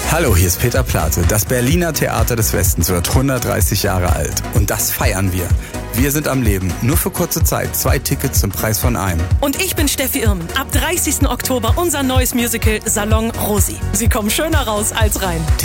Hallo, hier ist Peter Plate. Das Berliner Theater des Westens wird 130 Jahre alt. Und das feiern wir. Wir sind am Leben. Nur für kurze Zeit. 2 Tickets zum Preis von einem. Und ich bin Steffi Irmen. Ab 30. Oktober unser neues Musical Salon Rosi. Sie kommen schöner raus als rein.